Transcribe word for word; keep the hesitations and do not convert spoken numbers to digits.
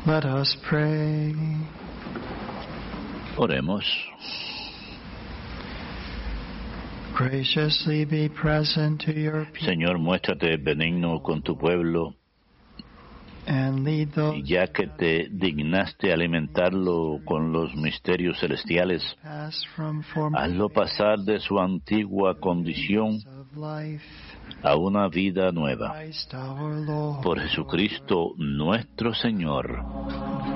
Let us pray. Oremos. Graciously be present to your people. Señor, muéstrate benigno con tu pueblo, And lead those y ya que te dignaste alimentarlo con los misterios celestiales, pass from former hazlo pasar de su antigua condición of life. a una vida nueva. Christ our Lord. Por Jesucristo nuestro Señor.